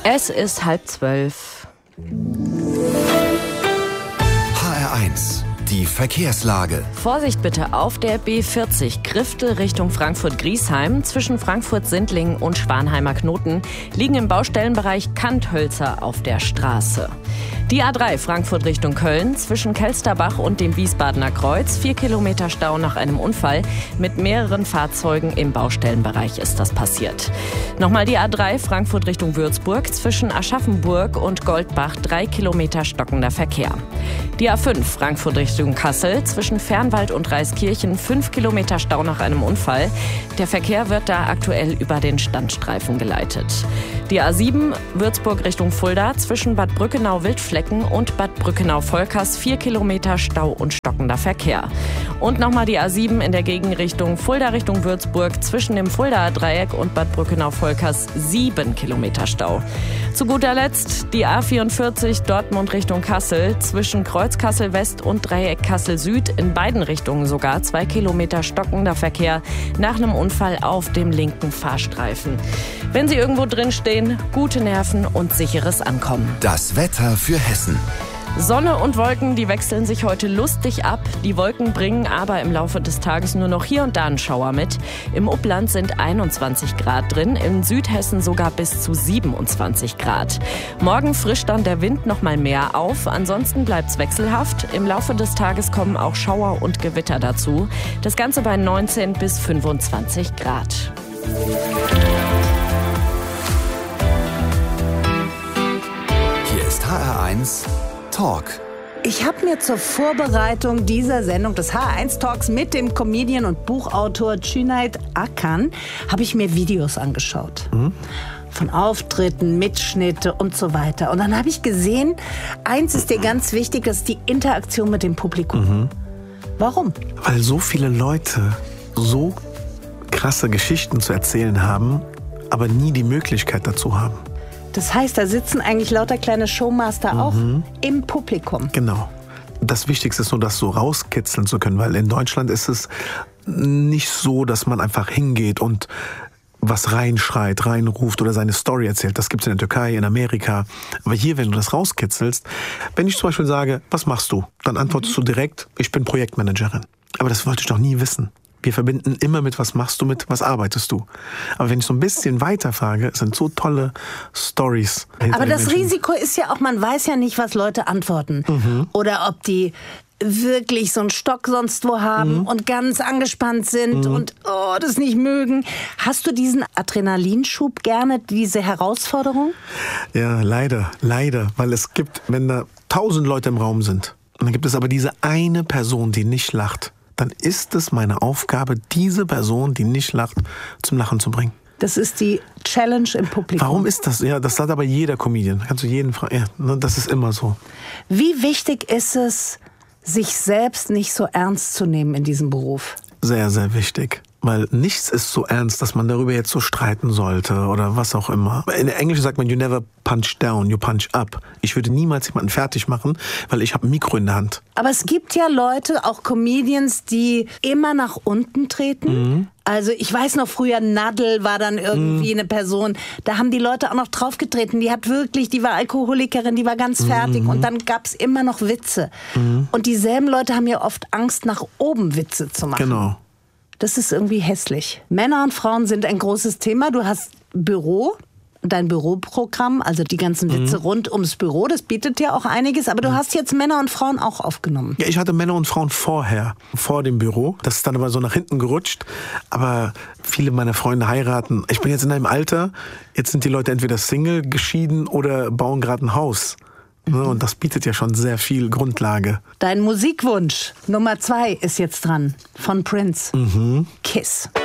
Es ist 11:30. HR1, die Verkehrslage. Vorsicht bitte auf der B40 Griftel Richtung Frankfurt-Griesheim. Zwischen Frankfurt-Sindlingen und Schwanheimer Knoten liegen im Baustellenbereich Kanthölzer auf der Straße. Die A3 Frankfurt Richtung Köln zwischen Kelsterbach und dem Wiesbadener Kreuz. 4 Kilometer Stau nach einem Unfall. Mit mehreren Fahrzeugen im Baustellenbereich ist das passiert. Nochmal die A3 Frankfurt Richtung Würzburg zwischen Aschaffenburg und Goldbach. 3 Kilometer stockender Verkehr. Die A5 Frankfurt Richtung Kassel zwischen Fernwald und Reiskirchen. 5 Kilometer Stau nach einem Unfall. Der Verkehr wird da aktuell über den Standstreifen geleitet. Die A7 Würzburg Richtung Fulda zwischen Bad Brückenau-Wildflecken und Bad Brückenau-Volkers. 4 Kilometer Stau und stockender Verkehr. Und nochmal die A7 in der Gegenrichtung Fulda Richtung Würzburg zwischen dem Fuldaer Dreieck und Bad Brückenau-Volkers. 7 Kilometer Stau. Zu guter Letzt die A44 Dortmund Richtung Kassel zwischen Kreuz Kassel West und Dreieck Kassel Süd. In beiden Richtungen sogar 2 Kilometer stockender Verkehr nach einem Unfall auf dem linken Fahrstreifen. Wenn Sie irgendwo drin stehen, gute Nerven und sicheres Ankommen. Das Wetter für Hessen. Sonne und Wolken, die wechseln sich heute lustig ab. Die Wolken bringen aber im Laufe des Tages nur noch hier und da einen Schauer mit. Im Upland sind 21 Grad drin, in Südhessen sogar bis zu 27 Grad. Morgen frischt dann der Wind noch mal mehr auf, ansonsten bleibt's wechselhaft. Im Laufe des Tages kommen auch Schauer und Gewitter dazu. Das Ganze bei 19 bis 25 Grad. Hier ist HR1 Talk. Ich habe mir zur Vorbereitung dieser Sendung des HR1 Talks mit dem Comedian und Buchautor Cüneyt Akkan habe ich mir Videos angeschaut. Von Auftritten, Mitschnitte und so weiter. Und dann habe ich gesehen, eins ist dir ganz wichtig, das ist die Interaktion mit dem Publikum. Warum? Weil so viele Leute so krasse Geschichten zu erzählen haben, aber nie die Möglichkeit dazu haben. Das heißt, da sitzen eigentlich lauter kleine Showmaster auch im Publikum. Genau. Das Wichtigste ist nur, das so rauskitzeln zu können, weil in Deutschland ist es nicht so, dass man einfach hingeht und was reinschreit, reinruft oder seine Story erzählt. Das gibt's in der Türkei, in Amerika. Aber hier, wenn du das rauskitzelst, wenn ich zum Beispiel sage, was machst du? Dann antwortest du direkt, ich bin Projektmanagerin. Aber das wollte ich doch nie wissen. Wir verbinden immer mit, was machst du, mit was arbeitest du. Aber wenn ich so ein bisschen weiter frage, sind so tolle Stories. Aber das Risiko ist ja auch, man weiß ja nicht, was Leute antworten. Oder ob die wirklich so einen Stock sonst wo haben und ganz angespannt sind und das nicht mögen. Hast du diesen Adrenalinschub gerne, diese Herausforderung? Ja, leider. Weil es gibt, wenn da 1000 Leute im Raum sind, und dann gibt es aber diese eine Person, die nicht lacht, dann ist es meine Aufgabe, diese Person, die nicht lacht, zum Lachen zu bringen. Das ist die Challenge im Publikum. Warum ist das? Ja, das sagt aber jeder Comedian. Kannst du jeden fragen. Ja, das ist immer so. Wie wichtig ist es, sich selbst nicht so ernst zu nehmen in diesem Beruf? Sehr, sehr wichtig. Weil nichts ist so ernst, dass man darüber jetzt so streiten sollte oder was auch immer. In Englisch sagt man, you never punch down, you punch up. Ich würde niemals jemanden fertig machen, weil ich habe ein Mikro in der Hand. Aber es gibt ja Leute, auch Comedians, die immer nach unten treten. Also ich weiß noch, früher Nadel war dann irgendwie eine Person, da haben die Leute auch noch draufgetreten. Die war Alkoholikerin, die war ganz fertig und dann gab's immer noch Witze. Und dieselben Leute haben ja oft Angst, nach oben Witze zu machen. Genau. Das ist irgendwie hässlich. Männer und Frauen sind ein großes Thema. Du hast dein Büroprogramm, also die ganzen Witze rund ums Büro, das bietet ja auch einiges. Aber du hast jetzt Männer und Frauen auch aufgenommen. Ja, ich hatte Männer und Frauen vor dem Büro. Das ist dann aber so nach hinten gerutscht. Aber viele meiner Freunde heiraten. Ich bin jetzt in einem Alter, jetzt sind die Leute entweder Single, geschieden oder bauen gerade ein Haus. Und das bietet ja schon sehr viel Grundlage. Dein Musikwunsch Nummer 2 ist jetzt dran, von Prince. Kiss.